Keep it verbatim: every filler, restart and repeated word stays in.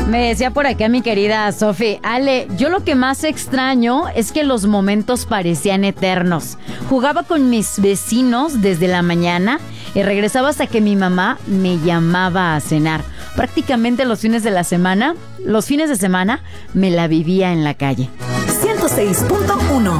Me decía por acá mi querida Sofi, Ale, yo lo que más extraño es que los momentos parecían eternos. Jugaba con mis vecinos desde la mañana y regresaba hasta que mi mamá me llamaba a cenar. Prácticamente los fines de la semana, los fines de semana, me la vivía en la calle. ciento seis punto uno